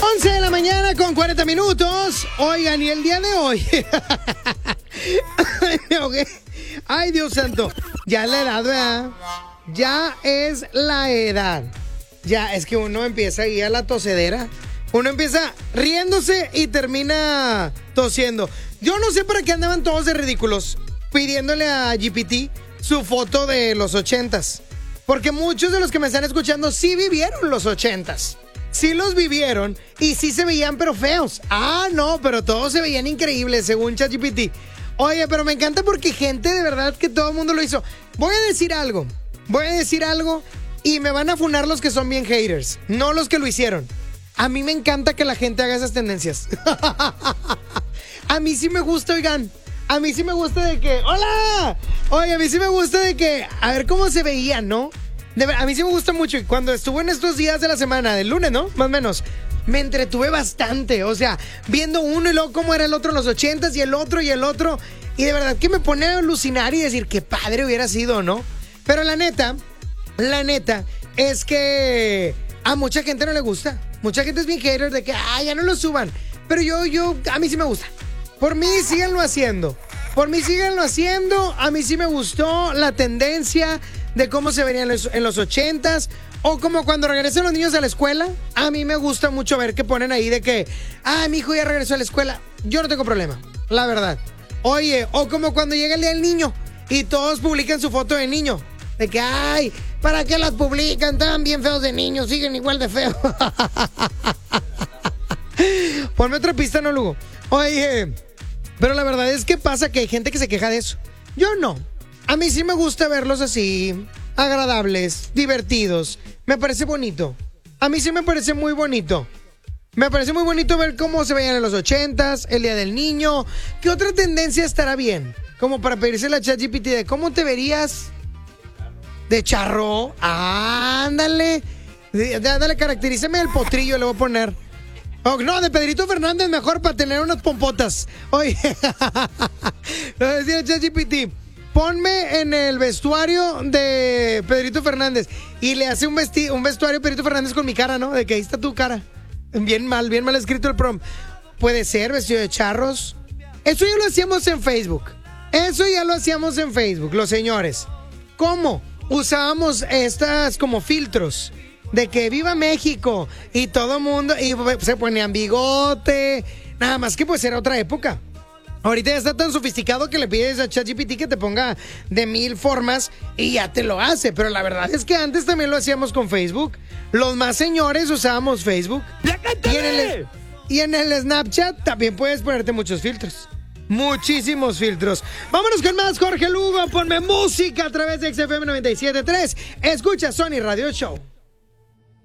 11 de la mañana con 40 minutos. Oigan, y el día de hoy. Me ahogué. Ay, Dios santo. Ya es la edad, ¿verdad? Ya es la edad. Ya, es que uno empieza ahí a la tosedera. Uno empieza riéndose y termina tosiendo. Yo no sé para qué andaban todos de ridículos pidiéndole a GPT su foto de los 80s. Porque muchos de los que me están escuchando sí vivieron los 80s. Sí los vivieron y sí se veían pero feos. Ah, no, pero todos se veían increíbles según ChatGPT. Oye, pero me encanta porque gente de verdad que todo el mundo lo hizo. Voy a decir algo y me van a funar los que son bien haters, no los que lo hicieron. A mí me encanta que la gente haga esas tendencias. A mí sí me gusta, oigan. A mí sí me gusta de que... ¡Hola! Oye, a mí sí me gusta de que... A ver cómo se veía, ¿no? A mí sí me gusta mucho. Y cuando estuve en estos días de la semana, del lunes, ¿no? Más o menos. Me entretuve bastante. O sea, viendo uno y luego cómo era el otro en los 80s y el otro y el otro. Y de verdad que me pone a alucinar y decir qué padre hubiera sido, ¿no? Pero la neta es que a mucha gente no le gusta. Mucha gente es bien hater de que, ya no lo suban. Pero a mí sí me gusta. Por mí síganlo haciendo. A mí sí me gustó la tendencia de cómo se verían en los 80s. O como cuando regresan los niños a la escuela. A mí me gusta mucho ver que ponen ahí de que, mi hijo ya regresó a la escuela. Yo no tengo problema, la verdad. Oye, o como cuando llega el día del niño y todos publican su foto de niño. De que, ¿para qué las publican? Están bien feos de niños, siguen igual de feos. Ponme otra pista, ¿no, Lugo? Oye, pero la verdad es que pasa que hay gente que se queja de eso. Yo no. A mí sí me gusta verlos así, agradables, divertidos. Me parece bonito. A mí sí me parece muy bonito. Me parece muy bonito ver cómo se veían en los 80s, el Día del Niño. ¿Qué otra tendencia estará bien? Como para pedirse la ChatGPT de cómo te verías de charro. Ándale. Ándale, caracterízame el potrillo, le voy a poner. Oh, no, de Pedrito Fernández mejor para tener unas pompotas. Oye, lo decía ChatGPT. Ponme en el vestuario de Pedrito Fernández. Y le hace un vestuario de Pedrito Fernández con mi cara, ¿no? De que ahí está tu cara. Bien mal escrito el prompt. Puede ser vestido de charros. Eso ya lo hacíamos en Facebook. Los señores. ¿Cómo? Usábamos estas como filtros. De que viva México. Y todo mundo. Y se ponían bigote. Nada más que pues era otra época. Ahorita ya está tan sofisticado que le pides a ChatGPT que te ponga de 1000 formas y ya te lo hace. Pero la verdad es que antes también lo hacíamos con Facebook. Los más señores usábamos Facebook. Y en el Snapchat también puedes ponerte muchos filtros. Muchísimos filtros. Vámonos con más, Jorge Lugo. Ponme música a través de XFM 97.3. Escucha Sony Radio Show.